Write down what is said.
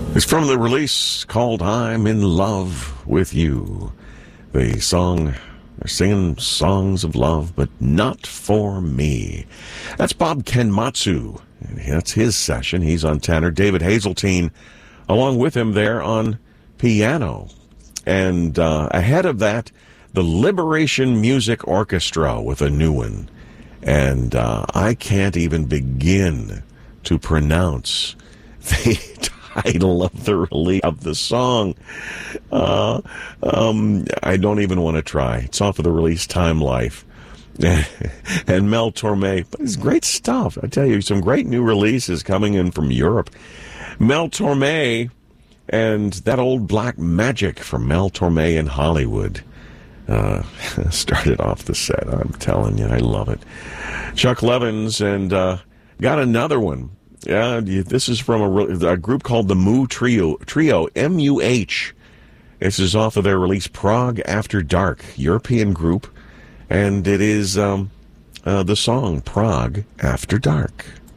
It's from the release called I'm in Love with You. The song, they're singing songs of love, but not for me. That's Bob Kenmatsu. That's his session. He's on tenor. David Hazeltine, along with him there on piano. And ahead of that, the Liberation Music Orchestra with a new one. And I can't even begin to pronounce the title of the release of the song. I don't even want to try. It's off of the release Time Life. And Mel Torme. But it's great stuff. I tell you, some great new releases coming in from Europe. Mel Torme and That Old Black Magic from Mel Torme in Hollywood. Started off the set. I'm telling you, I love it. Chuck Levins and got another one. Yeah, this is from a group called the Moo Trio, M-U-H. This is off of their release Prague After Dark, European group, and it is the song Prague After Dark.